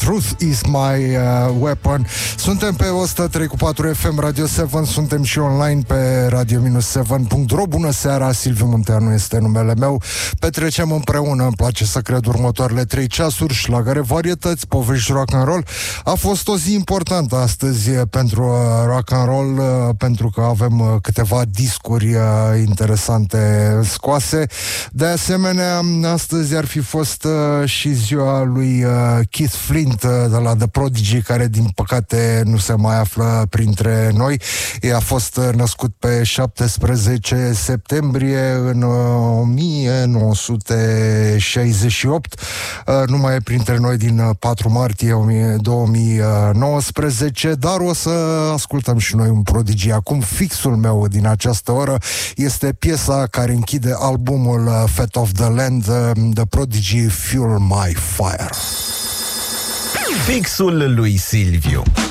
Truth is my weapon. Suntem pe 103.4 FM Radio 7, suntem și online pe radio-7.ro. Bună seara, Silviu Munteanu este numele meu. Petrecem împreună, îmi place să cred, următoarele 3 ceasuri, șlagăre, varietăți, povești rock and roll. A fost o zi importantă astăzi pentru rock and roll, pentru că avem câteva discuri interesante scoase. De asemenea, astăzi ar fi fost și ziua lui Keith Flint de la The Prodigy, care din păcate nu se mai află printre noi. El a fost născut pe 17 septembrie în 1968. Nu mai e printre noi din 4 martie 2019, dar o să ascultăm și noi un Prodigy. Acum fixul meu din această oră este piesa care închide albumul Fat of the Land, The Prodigy, Fuel My Fire. Fixul lui Silviu.